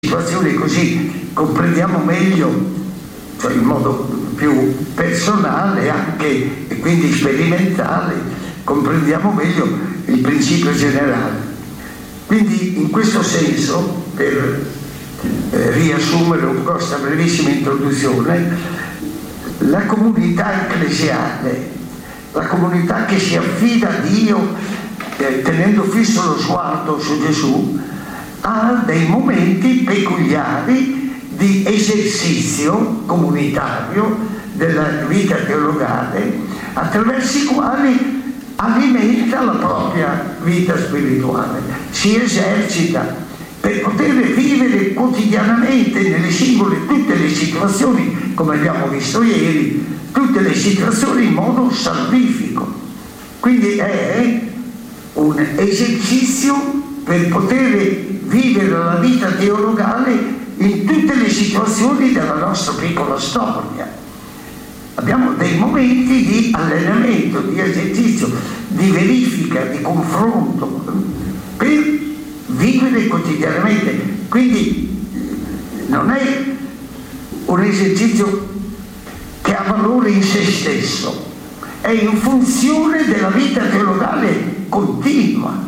situazioni così comprendiamo meglio, cioè in modo più personale anche e quindi sperimentale, comprendiamo meglio il principio generale. Quindi in questo senso, per riassumere un po' questa brevissima introduzione, la comunità ecclesiale, la comunità che si affida a Dio tenendo fisso lo sguardo su Gesù, ha dei momenti peculiari di esercizio comunitario della vita teologale, attraverso i quali alimenta la propria vita spirituale, si esercita per poter vivere quotidianamente nelle singole, tutte le situazioni, come abbiamo visto ieri, tutte le situazioni in modo salvifico. Quindi è un esercizio per poter vivere la vita teologale in tutte le situazioni della nostra piccola storia. Abbiamo dei momenti di allenamento, di esercizio, di verifica, di confronto per vivere quotidianamente. Quindi non è un esercizio che ha valore in se stesso, è in funzione della vita teologale continua.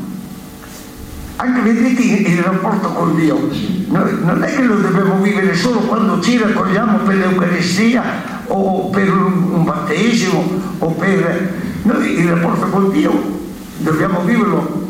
Anche vedete il rapporto con Dio, non è che lo dobbiamo vivere solo quando ci raccogliamo per l'Eucaristia o per un battesimo o per... Noi il rapporto con Dio dobbiamo viverlo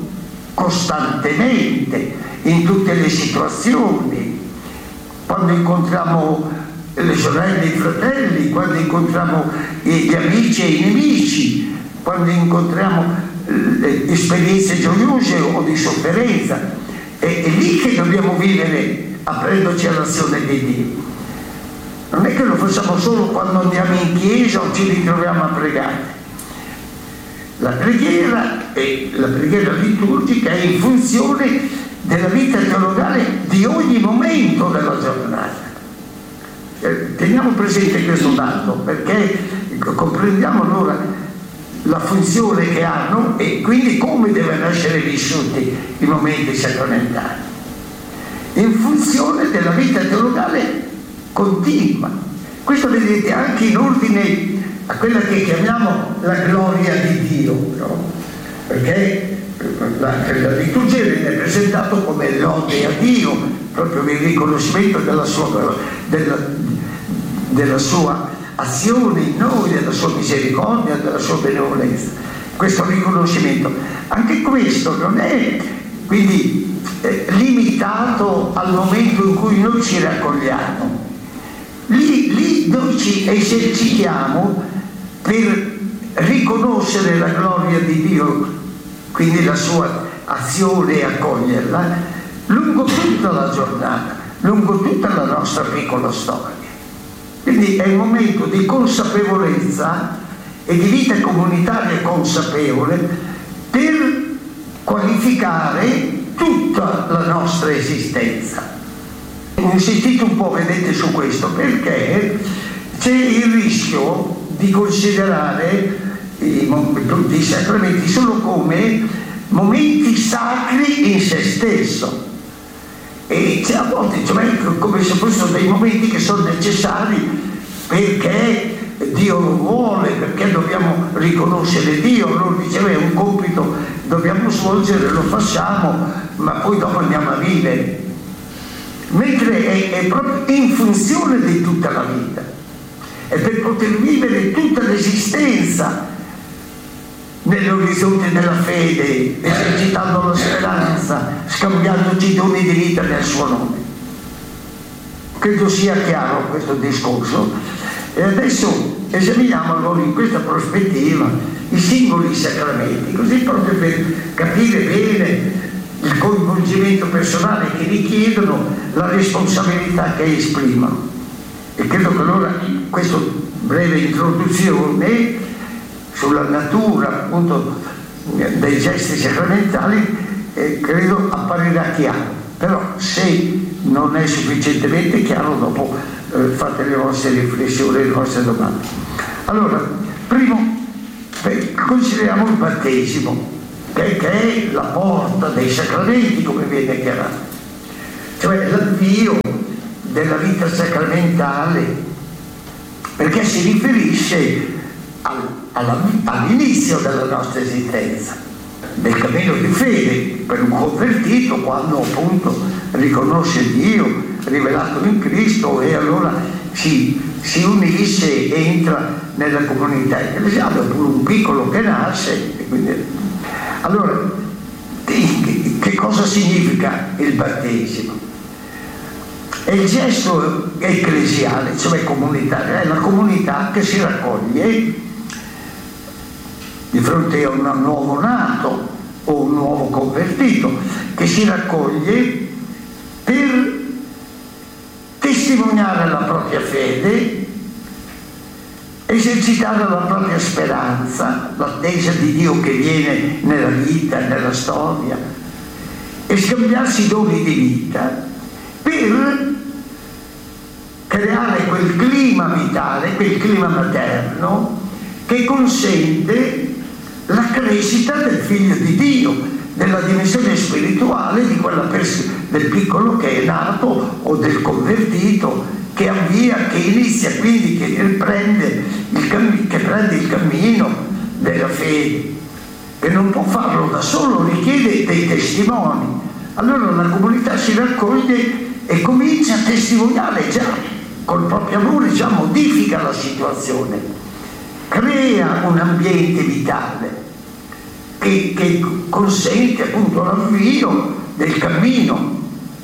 costantemente, in tutte le situazioni, quando incontriamo le sorelle e i fratelli, quando incontriamo gli amici e i nemici, quando incontriamo esperienze gioiose o di sofferenza. È lì che dobbiamo vivere aprendoci all'azione di Dio. Non è che lo facciamo solo quando andiamo in chiesa o ci ritroviamo a pregare. La preghiera liturgica è in funzione della vita teologale di ogni momento della giornata. Teniamo presente questo dato, perché comprendiamo allora la funzione che hanno e quindi come devono essere vissuti i momenti sacramentali, in funzione della vita teologale continua. Questo vedete anche in ordine a quella che chiamiamo la gloria di Dio, no? Perché la liturgia viene presentata come lode a Dio, proprio il riconoscimento della sua azione in noi, della sua misericordia, della sua benevolenza. Questo riconoscimento, anche questo non è quindi limitato al momento in cui noi ci raccogliamo. Lì noi ci esercitiamo per riconoscere la gloria di Dio, quindi la sua azione e accoglierla lungo tutta la giornata, lungo tutta la nostra piccola storia. Quindi è un momento di consapevolezza e di vita comunitaria consapevole per qualificare tutta la nostra esistenza. Ho insistito un po', vedete, su questo, perché c'è il rischio di considerare i sacramenti solo come momenti sacri in se stesso. E a volte, cioè, come se fossero dei momenti che sono necessari perché Dio lo vuole, perché dobbiamo riconoscere Dio. Loro diceva è un compito, dobbiamo svolgere, lo facciamo, ma poi dopo andiamo a vivere. Mentre è proprio in funzione di tutta la vita, è per poter vivere tutta l'esistenza nell'orizzonte della fede, esercitando la speranza, scambiandoci i doni di vita nel suo nome. Credo sia chiaro questo discorso. E adesso esaminiamo allora in questa prospettiva i singoli sacramenti, così proprio per capire bene il coinvolgimento personale che richiedono, la responsabilità che esprimono. E credo che allora questa breve introduzione sulla natura appunto dei gesti sacramentali credo apparirà chiaro. Però se non è sufficientemente chiaro, dopo fate le vostre riflessioni, le vostre domande. Allora, primo consideriamo il battesimo, che è la porta dei sacramenti, come viene chiarato. cioè l'avvio della vita sacramentale, perché si riferisce all'inizio della nostra esistenza, del cammino di fede per un convertito, quando appunto riconosce Dio rivelato in Cristo e allora si unisce e entra nella comunità ecclesiale, oppure un piccolo che nasce. E quindi, allora, che cosa significa il battesimo? È il gesto ecclesiale, cioè comunitario, è la comunità che si raccoglie di fronte a un nuovo nato o un nuovo convertito, che si raccoglie per testimoniare la propria fede, esercitare la propria speranza, l'attesa di Dio che viene nella vita, nella storia, e scambiarsi doni di vita per creare quel clima vitale, quel clima materno che consente la crescita del figlio di Dio, della dimensione spirituale di quella del piccolo che è nato o del convertito che avvia, che inizia, quindi che prende il cammino della fede, che non può farlo da solo, richiede dei testimoni. Allora la comunità si raccoglie e comincia a testimoniare già col proprio amore, già modifica la situazione, crea un ambiente vitale che consente appunto l'avvio del cammino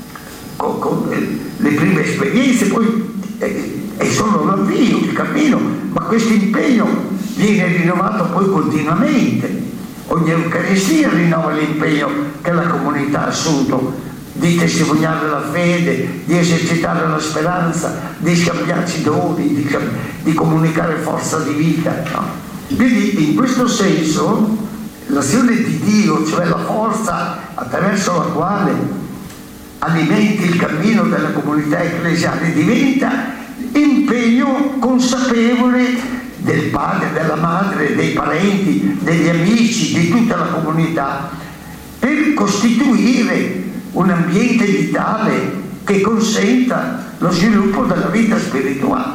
con le prime esperienze, poi è solo l'avvio, il cammino, ma questo impegno viene rinnovato poi continuamente. Ogni Eucaristia rinnova l'impegno che la comunità ha assunto di testimoniare la fede, di esercitare la speranza, di scambiarci doni, di comunicare forza di vita, no? Quindi in questo senso l'azione di Dio, cioè la forza attraverso la quale alimenti il cammino della comunità ecclesiale, diventa impegno consapevole del padre, della madre, dei parenti, degli amici, di tutta la comunità, per costituire un ambiente vitale che consenta lo sviluppo della vita spirituale.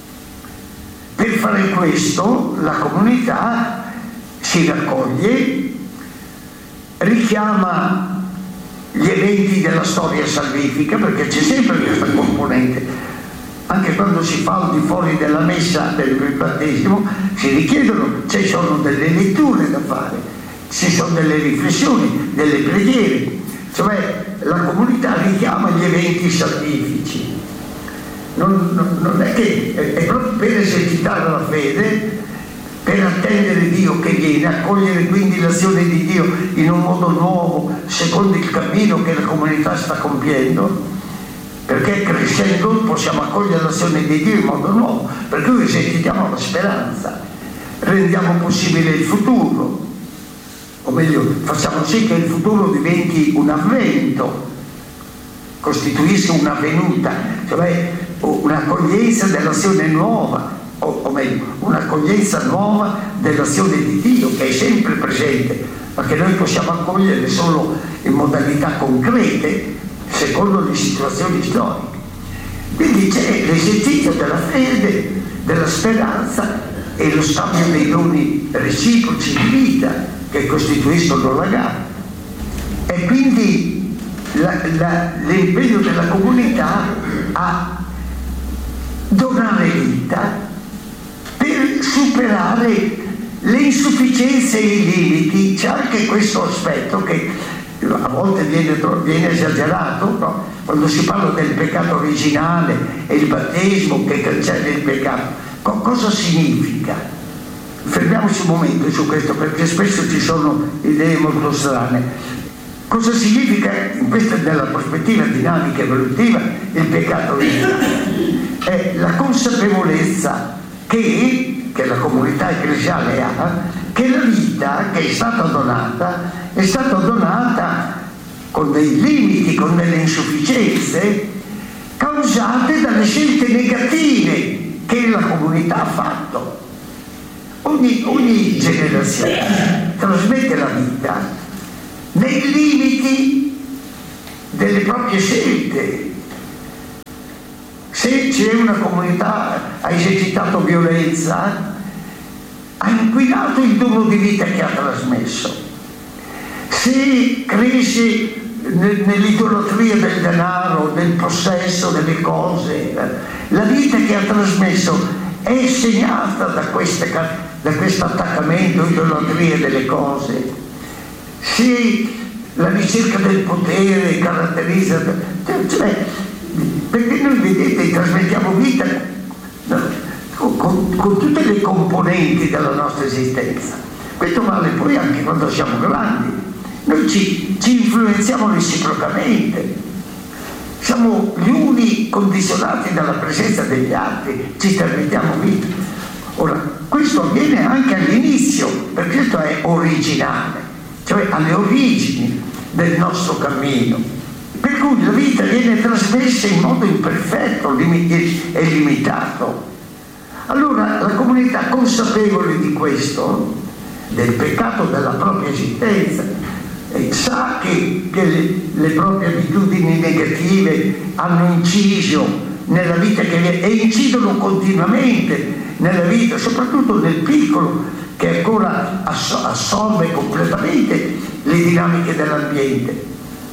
Per fare questo la comunità si raccoglie, richiama gli eventi della storia salvifica, perché c'è sempre questa componente. Anche quando si fa al di fuori della messa del battesimo si richiedono, ci sono delle letture da fare, ci sono delle riflessioni, delle preghiere, cioè la comunità richiama gli eventi salvifici. Non è che è proprio per esercitare la fede, per attendere Dio che viene, accogliere quindi l'azione di Dio in un modo nuovo, secondo il cammino che la comunità sta compiendo, perché crescendo possiamo accogliere l'azione di Dio in modo nuovo, per cui esercitiamo la speranza, rendiamo possibile il futuro, o meglio, facciamo sì che il futuro diventi un avvento, costituisca una venuta, cioè un'accoglienza dell'azione nuova, o meglio, un'accoglienza nuova dell'azione di Dio che è sempre presente, ma che noi possiamo accogliere solo in modalità concrete, secondo le situazioni storiche. Quindi c'è l'esercizio della fede, della speranza e lo scambio dei doni reciproci di vita che costituiscono la gara. E quindi l'impegno della comunità a donare vita per superare le insufficienze e i limiti. C'è anche questo aspetto che a volte viene esagerato, no? Quando si parla del peccato originale e il battesimo che cancella il peccato. Cosa significa? Fermiamoci un momento su questo, perché spesso ci sono idee molto strane. Cosa significa, nella prospettiva dinamica evolutiva, il peccato originale? È la consapevolezza che la comunità ecclesiale ha, che la vita che è stata donata con dei limiti, con delle insufficienze causate dalle scelte negative che la comunità ha fatto. Ogni generazione trasmette la vita nei limiti delle proprie scelte. Se c'è una comunità ha esercitato violenza, ha inquinato il dono di vita che ha trasmesso. Se cresce nell'idolatria del denaro, del possesso, delle cose, la vita che ha trasmesso è segnata da questo attaccamento, idolatria delle cose. Se la ricerca del potere caratterizza, perché noi, vedete, trasmettiamo vita con tutte le componenti della nostra esistenza. Questo vale poi anche quando siamo grandi. Noi ci influenziamo reciprocamente, siamo gli uni condizionati dalla presenza degli altri, ci trasmettiamo vita. Ora, questo avviene anche all'inizio, perché questo è originale, cioè alle origini del nostro cammino, per cui la vita viene trasmessa in modo imperfetto e limitato. Allora la comunità, consapevole di questo, del peccato della propria esistenza, sa che le proprie abitudini negative hanno inciso nella vita e incidono continuamente nella vita, soprattutto nel piccolo, che ancora assorbe completamente le dinamiche dell'ambiente.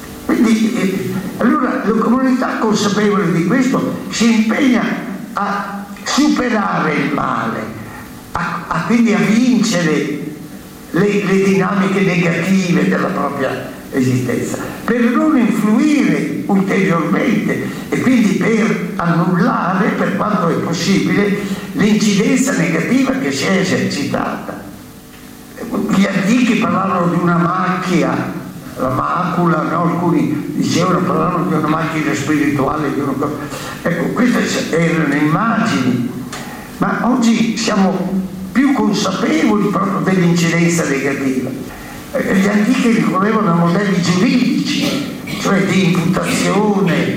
Quindi allora la comunità, consapevole di questo, si impegna a superare il male, quindi a vincere le dinamiche negative della propria esistenza, per non influire ulteriormente e quindi per annullare, per quanto è possibile, l'incidenza negativa che si è esercitata. Gli antichi parlavano di una macchia, la macula, no? Alcuni parlavano di una macchina spirituale, di una cosa. Ecco, queste erano immagini, ma oggi siamo più consapevoli proprio dell'incidenza negativa. Gli antichi ricorrevano a modelli giuridici, cioè di imputazione,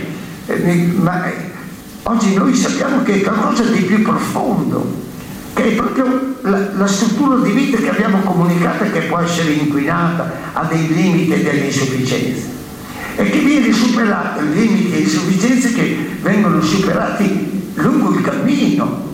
ma oggi noi sappiamo che è qualcosa di più profondo, che è proprio la struttura di vita che abbiamo comunicato, che può essere inquinata, ha dei limiti e delle insufficienze, e che viene superato, i limiti e insufficienze che vengono superati lungo il cammino,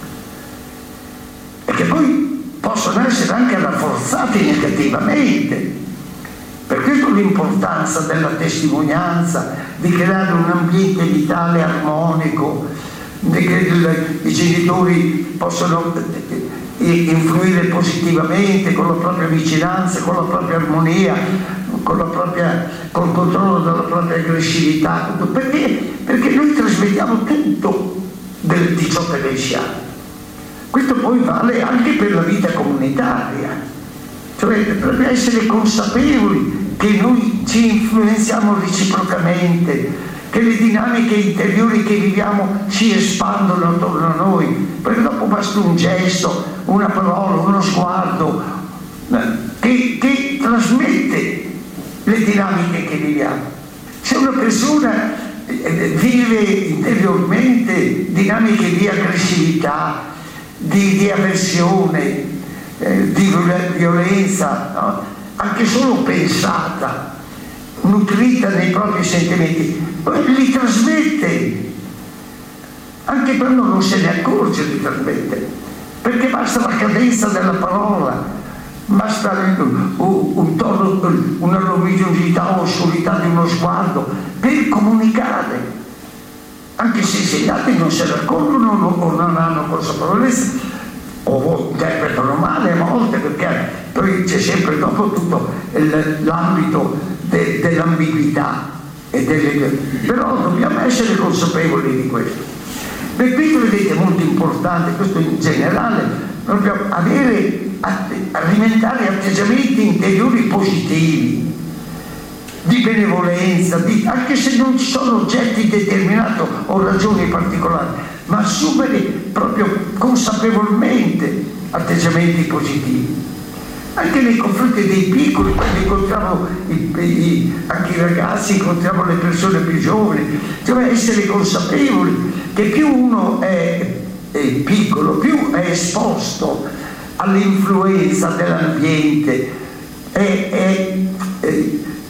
e che poi possono essere anche rafforzati negativamente. Per questo l'importanza della testimonianza, di creare un ambiente vitale armonico, che i genitori possono influire positivamente con la propria vicinanza, con la propria armonia, con il controllo della propria aggressività. Perché noi trasmettiamo tutto di ciò che noi siamo. Questo poi vale anche per la vita comunitaria, cioè per essere consapevoli che noi ci influenziamo reciprocamente, che le dinamiche interiori che viviamo si espandono attorno a noi, perché dopo basta un gesto, una parola, uno sguardo che trasmette le dinamiche che viviamo. Se una persona vive interiormente dinamiche di aggressività, di avversione, di violenza, no? Anche solo pensata, nutrita nei propri sentimenti, li trasmette, anche quando non se ne accorge, li trasmette, perché basta la cadenza della parola, basta un tono, una luminosità o oscurità di uno sguardo per comunicare, anche se gli altri non se ne accorgono o non hanno consapevolezza o interpretano male a volte, perché poi c'è sempre dopo tutto l'ambito dell'ambiguità, però dobbiamo essere consapevoli di questo. Per questo, vedete, è molto importante, questo in generale, proprio alimentare atteggiamenti interiori positivi, di benevolenza, anche se non ci sono oggetti determinati o ragioni particolari, ma assumere proprio consapevolmente atteggiamenti positivi, anche nei confronti dei piccoli. Quando incontriamo anche i ragazzi, incontriamo le persone più giovani, cioè essere consapevoli che più uno è piccolo, più è esposto all'influenza dell'ambiente,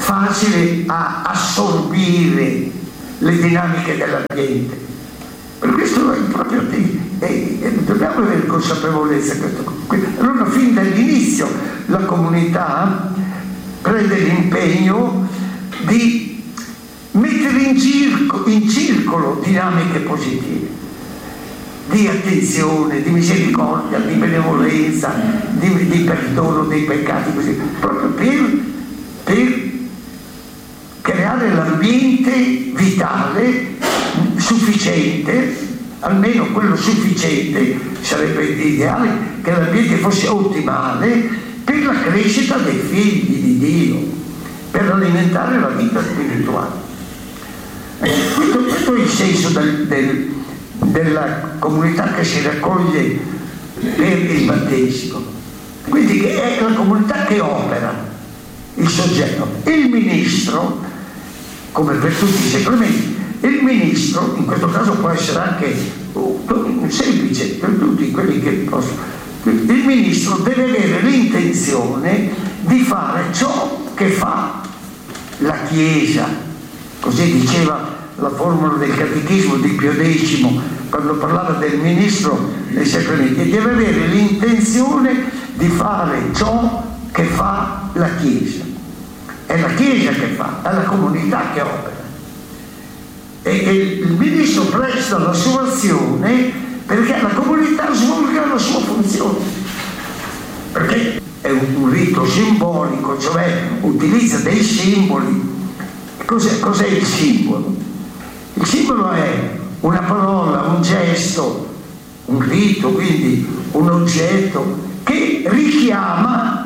facile a assorbire le dinamiche dell'ambiente. Per questo è proprio dobbiamo avere consapevolezza di questo. Allora fin dall'inizio la comunità prende l'impegno di mettere in circolo dinamiche positive, di attenzione, di misericordia, di benevolenza, di perdono dei peccati, così, proprio per creare l'ambiente vitale sufficiente, almeno quello sufficiente, sarebbe ideale che l'ambiente fosse ottimale per la crescita dei figli di Dio, per alimentare la vita spirituale. Questo è il senso della comunità che si raccoglie per il battesimo, quindi è la comunità che opera il soggetto. Il ministro, come per tutti i sacramenti, il ministro in questo caso può essere anche semplice per tutti quelli che possono. Il ministro deve avere l'intenzione di fare ciò che fa la Chiesa, così diceva la formula del catechismo di Pio X quando parlava del ministro dei sacramenti. Deve avere l'intenzione di fare ciò che fa la Chiesa. È la Chiesa che fa, è la comunità che opera. E il ministro presta la sua azione perché la comunità svolga la sua funzione, perché è un rito simbolico, cioè utilizza dei simboli. Cos'è il simbolo? Il simbolo è una parola, un gesto, un rito, quindi un oggetto che richiama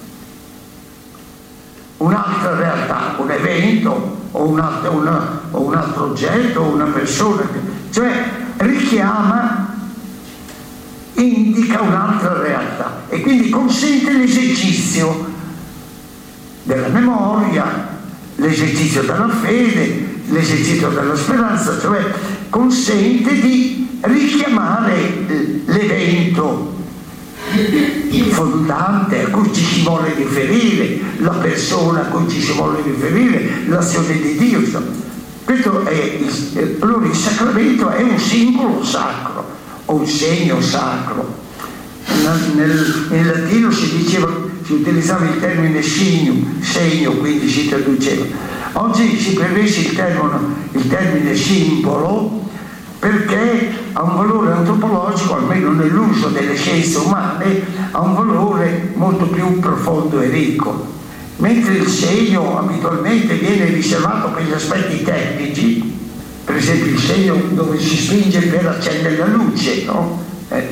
un'altra realtà, un evento o un altro oggetto o una persona, cioè richiama, indica un'altra realtà e quindi consente l'esercizio della memoria, l'esercizio della fede, l'esercizio della speranza, cioè consente di richiamare l'evento fondante a cui ci si vuole riferire, la persona a cui ci si vuole riferire, l'azione di Dio. Questo è allora il sacramento è un simbolo sacro o un segno sacro. Nel latino si utilizzava il termine segno, quindi si traduceva. Oggi si prevede il termine simbolo perché ha un valore antropologico, almeno nell'uso delle scienze umane, ha un valore molto più profondo e ricco. Mentre il segno abitualmente viene riservato per gli aspetti tecnici, per esempio il segno dove si spinge per accendere la luce, no?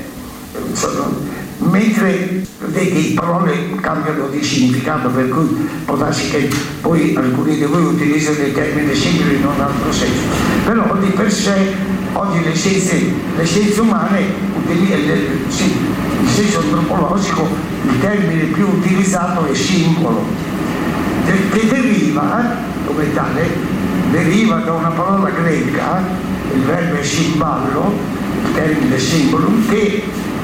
Mentre le parole cambiano di significato, per cui può darsi che poi alcuni di voi utilizzano dei termini simili in un altro senso, però di per sé oggi le scienze umane il senso antropologico, il termine più utilizzato è simbolo, che deriva come tale, deriva da una parola greca, il verbo è simballo, il termine simbolo, che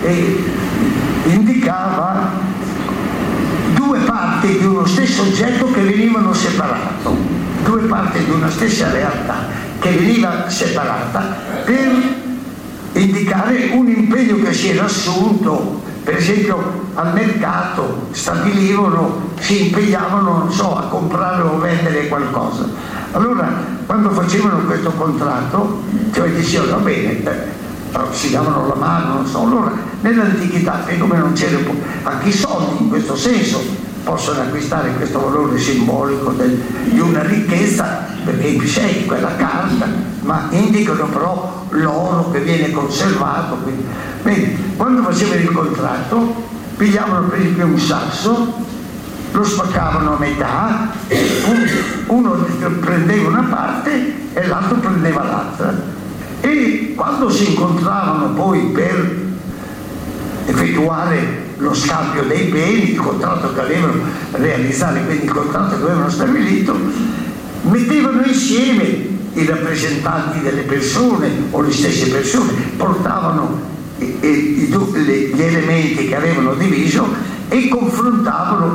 indicava due parti di uno stesso oggetto che venivano separate, due parti di una stessa realtà che veniva separata per indicare un impegno che si era assunto. Per esempio al mercato stabilivano, si impegnavano, non so, a comprare o vendere qualcosa. Allora quando facevano questo contratto, cioè dicevano va bene, si davano la mano, non so. Allora nell'antichità, come non c'era anche i soldi in questo senso possono acquistare questo valore simbolico di una ricchezza, perché in sé quella carta, ma indicano però l'oro che viene conservato. Quindi, bene, quando facevano il contratto pigliavano per esempio un sasso, lo spaccavano a metà, uno prendeva una parte e l'altro prendeva l'altra, e quando si incontravano poi per effettuare lo scambio dei beni, il contratto che avevano realizzato, quindi il contratto che avevano stabilito, mettevano insieme i rappresentanti delle persone o le stesse persone, portavano gli elementi che avevano diviso e confrontavano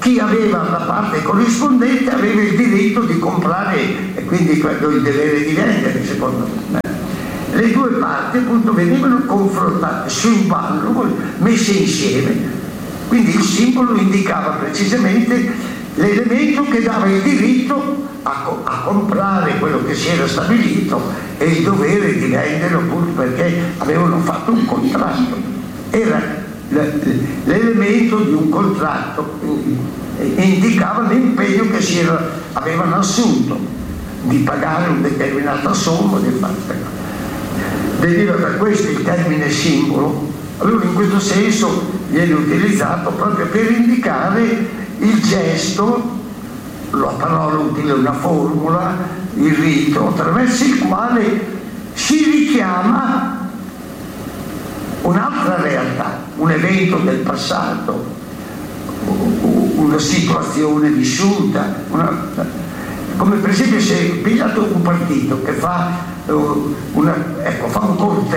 chi aveva la parte corrispondente aveva il diritto di comprare e quindi il dovere di vendere, secondo me. Le due parti appunto venivano confrontate su un ballo, messe insieme, quindi il simbolo indicava precisamente l'elemento che dava il diritto a comprare quello che si era stabilito e il dovere di venderlo appunto perché avevano fatto un contratto. Era l'elemento di un contratto, indicava l'impegno che avevano assunto di pagare una determinata somma, di fare. Deriva da questo il termine simbolo. Allora in questo senso viene utilizzato proprio per indicare il gesto, la parola utile una formula, il rito attraverso il quale si richiama un'altra realtà, un evento del passato, una situazione vissuta, come per esempio se pigliato un partito che fa un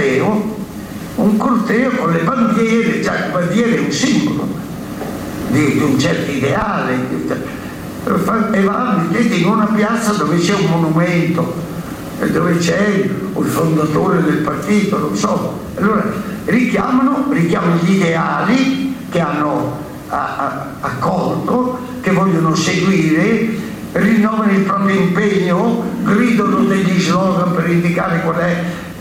corteo con le bandiere, già le bandiere è un simbolo di un certo ideale, e va in una piazza dove c'è un monumento, dove c'è il fondatore del partito, non so, allora richiamano gli ideali che hanno accolto, che vogliono seguire, rinnovano il proprio impegno, gridano degli slogan per indicare qual è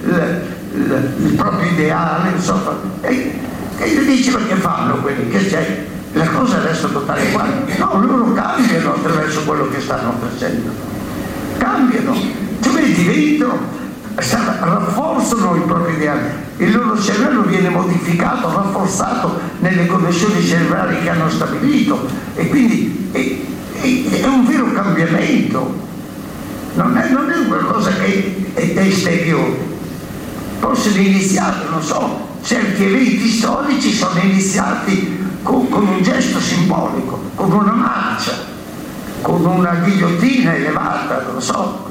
il proprio ideale, insomma, e gli dice perché fanno quelli che c'è. La cosa resta totale uguale. No, loro cambiano attraverso quello che stanno facendo. Cambiano, cioè diventano, rafforzano il proprio ideale. Il loro cervello viene modificato, rafforzato nelle connessioni cerebrali che hanno stabilito e quindi è un vero cambiamento. Non è qualcosa che è esteriore. Possono iniziare, non so, certi eventi storici sono iniziati con un gesto simbolico, con una marcia, con una ghigliottina elevata, non so,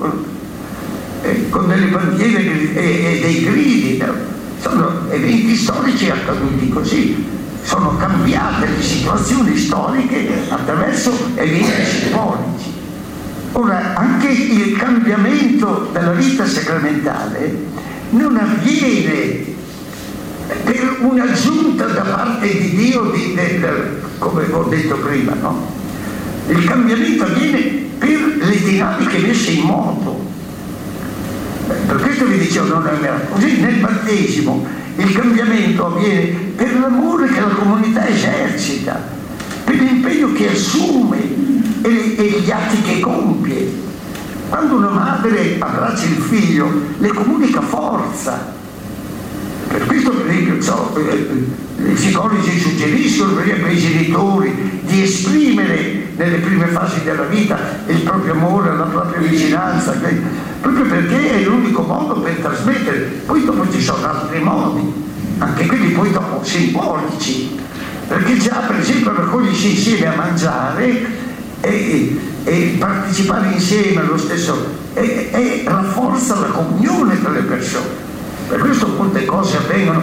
con delle bandiere e dei gridi. Sono eventi storici accaduti così, sono cambiate le situazioni storiche attraverso eventi simbolici. Ora, anche il cambiamento della vita sacramentale non avviene per un'aggiunta da parte di Dio, come ho detto prima, no? Il cambiamento avviene per le dinamiche messe in moto. Per questo vi dicevo, non è vero. Così nel battesimo il cambiamento avviene per l'amore che la comunità esercita, per l'impegno che assume e gli atti che compie. Quando una madre abbraccia il figlio, le comunica forza. Per questo, per esempio, i psicologi suggeriscono per esempio ai genitori di esprimere nelle prime fasi della vita il proprio amore, la propria vicinanza, proprio perché è l'unico modo per trasmettere. Poi dopo ci sono altri modi, anche quelli poi dopo simbolici, perché già per esempio raccogliersi insieme a mangiare e partecipare insieme allo stesso e rafforza la comunione tra le persone. Per questo molte cose avvengono,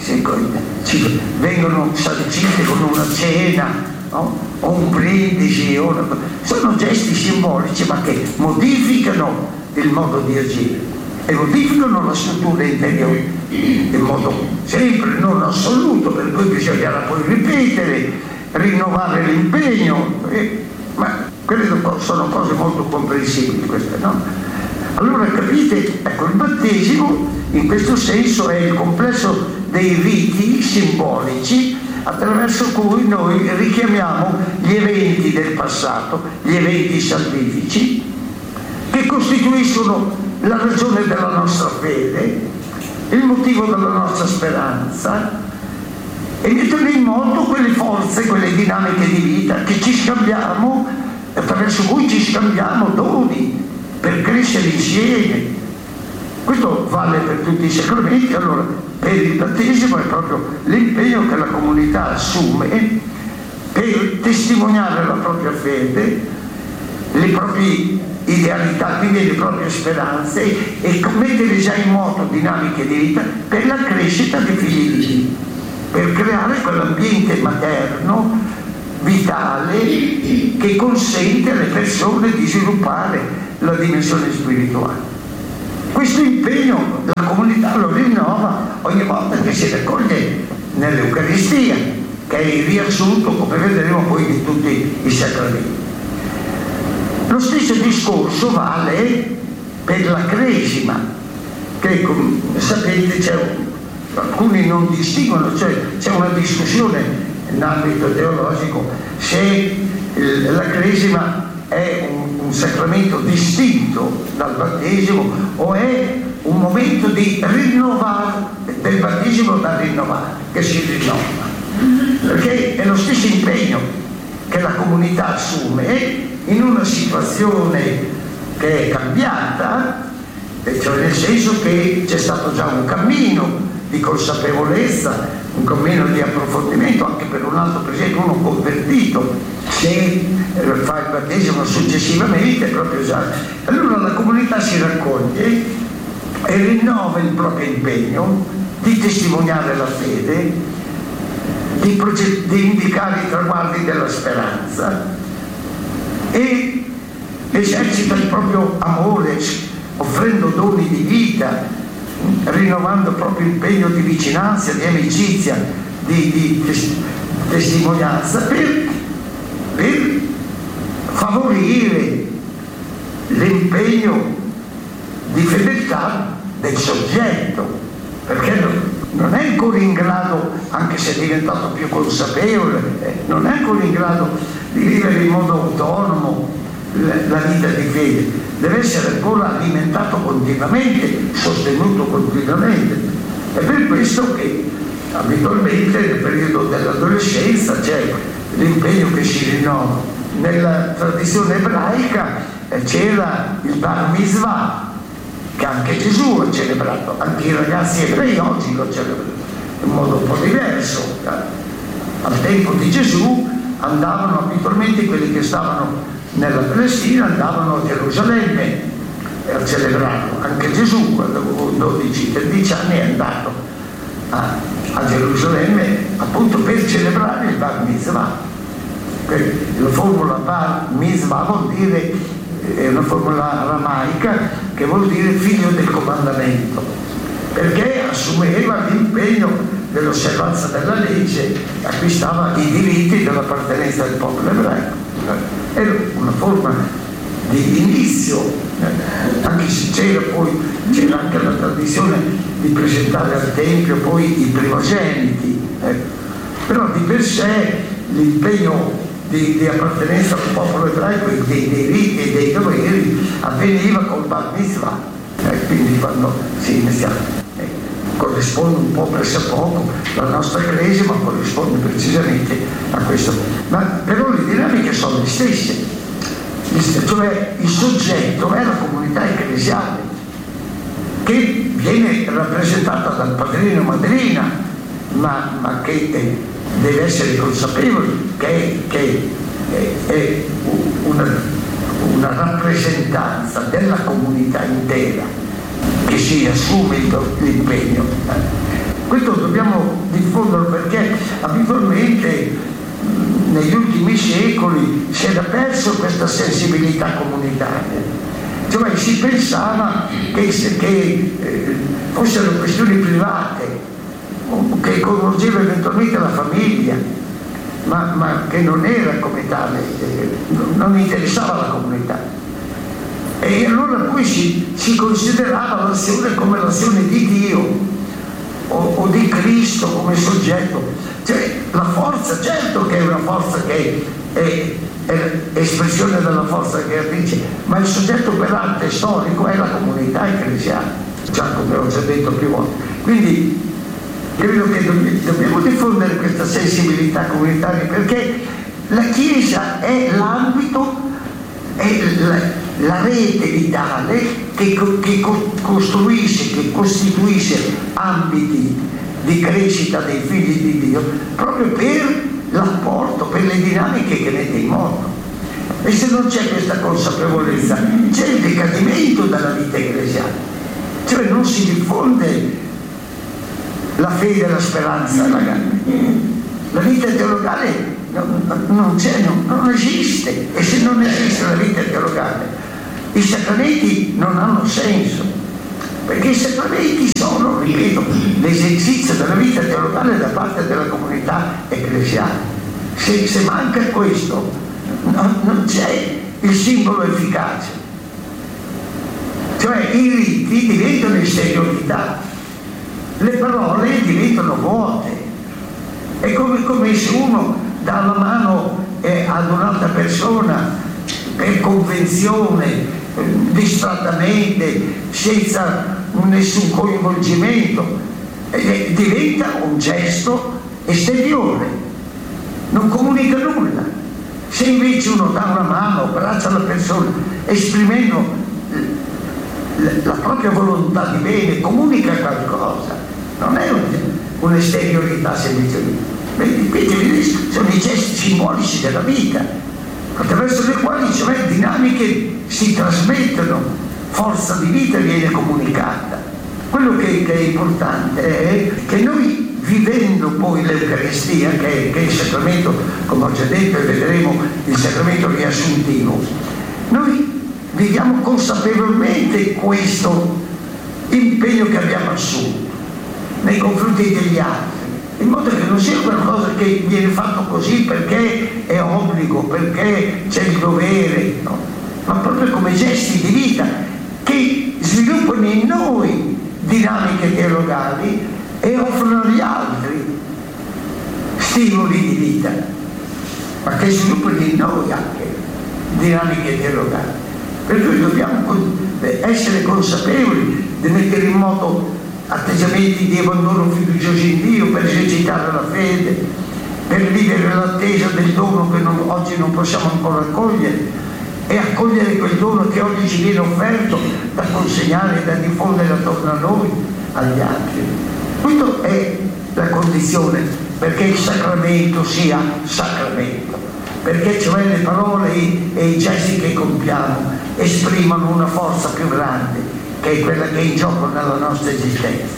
vengono sancite con una cena, no? O un brindisi, sono gesti simbolici ma che modificano il modo di agire e modificano la struttura interiore in modo sempre non assoluto, per cui bisognerà poi ripetere, rinnovare l'impegno, ma credo sono cose molto comprensibili queste, no? Allora capite, ecco, il battesimo in questo senso è il complesso dei riti simbolici attraverso cui noi richiamiamo gli eventi del passato, gli eventi salvifici, che costituiscono la ragione della nostra fede, il motivo della nostra speranza, e mettono in moto quelle forze, quelle dinamiche di vita che ci scambiamo, attraverso cui ci scambiamo doni per crescere insieme. Questo vale per tutti i sacramenti. Allora, per il battesimo è proprio l'impegno che la comunità assume per testimoniare la propria fede, le proprie idealità, quindi le proprie speranze, e mettere già in moto dinamiche di vita per la crescita dei figli di Dio, per creare quell'ambiente materno vitale che consente alle persone di sviluppare la dimensione spirituale. Questo impegno la comunità lo rinnova ogni volta che si raccoglie nell'Eucaristia, che è il riassunto, come vedremo poi, di tutti i sacramenti. Lo stesso discorso vale per la Cresima, che come sapete alcuni non distinguono, cioè c'è una discussione in ambito teologico se la Cresima è un sacramento distinto dal battesimo o è un momento di rinnovare del battesimo da rinnovare, che si rinnova, perché è lo stesso impegno che la comunità assume in una situazione che è cambiata, cioè nel senso che c'è stato già un cammino di consapevolezza, un cammino di approfondimento, anche per un altro, per esempio uno convertito, se fa il battesimo successivamente, proprio già. Allora la comunità si raccoglie e rinnova il proprio impegno di testimoniare la fede, di indicare i traguardi della speranza e esercita il proprio amore offrendo doni di vita, rinnovando il proprio impegno di vicinanza, di amicizia, di testimonianza per favorire l'impegno di fedeltà del soggetto, perché non è ancora in grado, anche se è diventato più consapevole, non è ancora in grado di vivere in modo autonomo la vita di fede, deve essere ancora alimentato continuamente, sostenuto continuamente. È per questo che abitualmente nel periodo dell'adolescenza c'è l'impegno che si rinnova. Nella tradizione ebraica c'era il Bar Mitzvah, che anche Gesù ha celebrato, anche i ragazzi ebrei oggi lo celebrano in modo un po' diverso. Al tempo di Gesù andavano abitualmente quelli che stavano nella Palestina, andavano a Gerusalemme a celebrarlo. Anche Gesù, quando avevo 12-13 anni, è andato a Gerusalemme appunto per celebrare il Bar Mitzvah. La formula Bar Mitzvah vuol dire, è una formula aramaica che vuol dire figlio del comandamento, perché assumeva l'impegno dell'osservanza della legge, acquistava i diritti dell'appartenenza del popolo ebraico. Era una forma di inizio, anche se c'era anche la tradizione di presentare al Tempio poi i primogeniti, però di per sé l'impegno di appartenenza al popolo ebraico e dei diritti e dei doveri avveniva col Bar Mitzvah, quindi quando si iniziava. Corrisponde un po' pressappoco, la nostra Cresima corrisponde precisamente a questo, ma però le dinamiche sono le stesse, cioè il soggetto è la comunità ecclesiale che viene rappresentata dal padrino o madrina, ma che deve essere consapevole che è una rappresentanza della comunità intera che si assume l'impegno. Questo dobbiamo diffonderlo perché abitualmente negli ultimi secoli si era perso questa sensibilità comunitaria, cioè si pensava che fossero questioni private che coinvolgeva eventualmente la famiglia, ma che non era come tale, non interessava la comunità. E allora poi si considerava l'azione come l'azione di Dio o di Cristo come soggetto. Cioè la forza, certo che è una forza che è espressione della forza creatrice, ma il soggetto operante storico è la comunità ecclesiale, già come ho già detto più volte. Quindi credo che dobbiamo diffondere questa sensibilità comunitaria, perché la Chiesa è l'ambito, è la rete vitale che costruisce, che costituisce ambiti di crescita dei figli di Dio proprio per l'apporto, per le dinamiche che mette in moto. E se non c'è questa consapevolezza c'è il decadimento della vita ecclesiale, cioè non si diffonde la fede, la speranza, la vita teologale non esiste, e se non esiste la vita teologale, i sacramenti non hanno senso, perché i sacramenti sono, ripeto, l'esercizio della vita teologale da parte della comunità ecclesiale. Se manca questo, non c'è il simbolo efficace, cioè i riti diventano esteriorità, le parole diventano vuote. È come se uno dà la mano ad un'altra persona per convenzione, distrattamente, senza nessun coinvolgimento, diventa un gesto esteriore, non comunica nulla. Se invece uno dà una mano, abbraccia la persona, esprimendo la propria volontà di bene, comunica qualcosa, non è un'esteriorità semplicemente. Sono i gesti simbolici della vita, attraverso le quali cioè dinamiche si trasmettono, forza di vita viene comunicata. Quello che è importante è che noi, vivendo poi l'Eucaristia, che è il sacramento, come ho già detto, e vedremo il sacramento riassuntivo, noi viviamo consapevolmente questo impegno che abbiamo assunto nei confronti degli altri, in modo che non sia qualcosa che viene fatto così perché è obbligo, perché c'è il dovere, no? Ma proprio come gesti di vita che sviluppano in noi dinamiche teologali e offrono agli altri stimoli di vita, ma che sviluppano in noi anche dinamiche teologali. Per cui dobbiamo essere consapevoli di mettere in moto atteggiamenti di abbandono fiducioso in Dio per esercitare la fede, per vivere l'attesa del dono che oggi non possiamo ancora accogliere, e accogliere quel dono che oggi ci viene offerto da consegnare e da diffondere attorno a noi, agli altri. Questa è la condizione perché il sacramento sia sacramento, perché cioè le parole e i gesti che compiamo esprimono una forza più grande, che è quella che è in gioco nella nostra esistenza.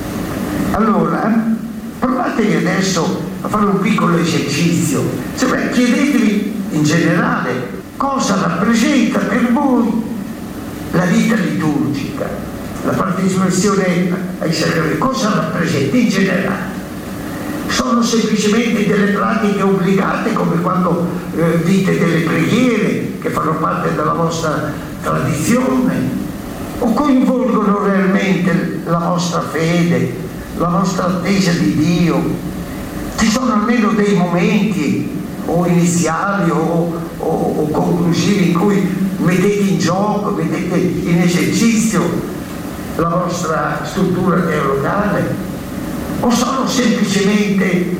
Allora, provatevi adesso a fare un piccolo esercizio, cioè chiedetevi in generale cosa rappresenta per voi la vita liturgica, la partecipazione ai sacramenti, cosa rappresenta in generale. Sono semplicemente delle pratiche obbligate, come quando dite delle preghiere che fanno parte della vostra tradizione, o coinvolgono realmente la vostra fede, la vostra attesa di Dio? Ci sono almeno dei momenti o iniziali o conclusivi in cui mettete in gioco, mettete in esercizio la vostra struttura teologale, o sono semplicemente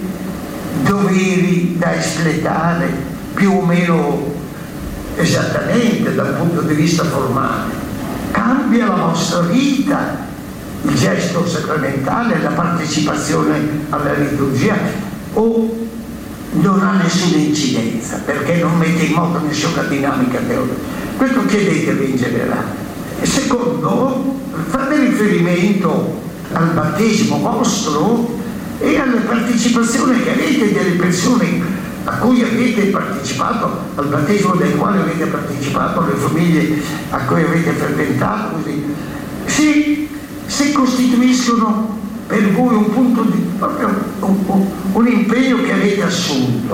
doveri da espletare più o meno esattamente dal punto di vista formale? Cambia la vostra vita il gesto sacramentale, la partecipazione alla liturgia, o non ha nessuna incidenza perché non mette in moto nessuna dinamica teologica? Questo chiedetevi in generale. E secondo, fate riferimento al battesimo vostro e alla partecipazione che avete delle persone a cui avete partecipato, al battesimo del quale avete partecipato, alle famiglie a cui avete frequentato, così, se costituiscono per voi un punto di proprio un impegno che avete assunto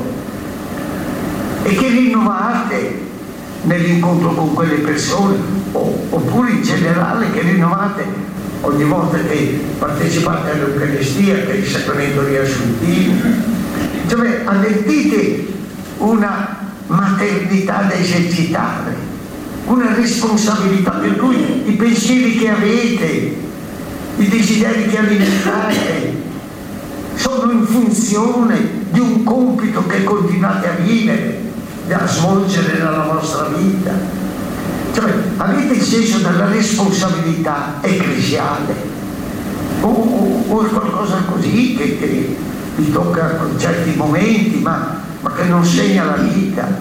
e che rinnovate nell'incontro con quelle persone, oppure in generale che rinnovate ogni volta che partecipate all'Eucaristia, che è il sacramento riassuntivo. Cioè avvertite una maternità da esercitare, una responsabilità per cui i pensieri che avete, i desideri che alimentate sono in funzione di un compito che continuate a vivere, da svolgere nella vostra vita. Cioè avete il senso della responsabilità ecclesiale o è qualcosa così che vi tocca con certi momenti ma che non segna la vita.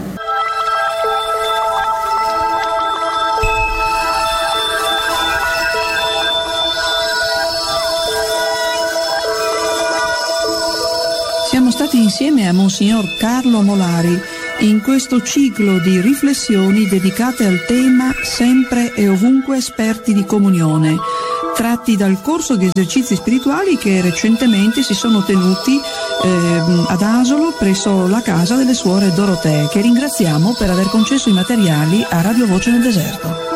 Siamo stati insieme a Monsignor Carlo Molari in questo ciclo di riflessioni dedicate al tema Sempre e ovunque esperti di comunione, tratti dal corso di esercizi spirituali che recentemente si sono tenuti ad Asolo presso la casa delle suore Dorotee, che ringraziamo per aver concesso i materiali a Radio Voce nel Deserto.